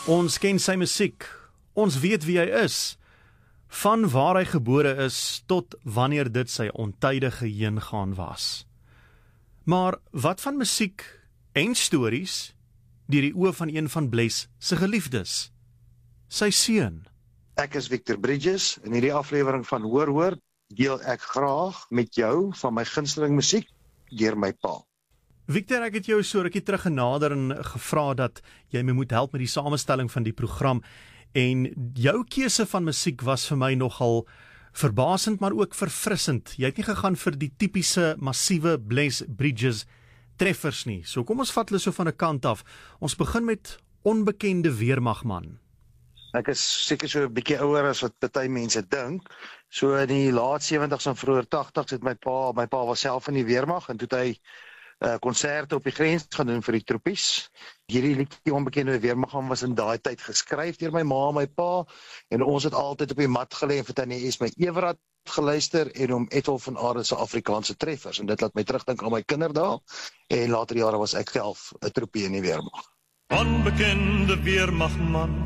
Ons ken sy musiek, ons weet wie hy is, van waar hy gebore is tot wanneer dit sy ontydige heengaan was. Maar wat van musiek en stories deur die oë van een van Bless se geliefdes, sy seun? Ek is Victor Bridges. In hierdie aflewering van Hoor deel ek graag met jou van my gunsteling musiek deur my pa. Victor, ek het jou so rukkie terug genader en gevra dat jy my moet help met die samestelling van die program, en jou keuse van musiek was vir my nogal verbasend, maar ook verfrissend. Jy het nie gegaan vir die tipiese massiewe Bless Bridges treffers nie. So kom ons vat hulle so van 'n kant af. Ons begin met Onbekende Weermagman. Ek is seker so 'n bietjie ouer as wat party mense dink. So in die laat 70s en vroeër 80s het my pa was self in die weermag en toe het hy konserte op die grens gaan doen vir die troepies. Hierdie liedjie Onbekende Weermagman was in daai tyd geskryf deur my ma en my pa, en ons het altyd op die mat gelê en vir Tannie Esme Everard geluister en om Ethel van Aarde se Afrikaanse treffers, en dit laat my terugdink aan my kinderdae, en later jare was ek self 'n troepie in die weermag. Onbekende Weermagman.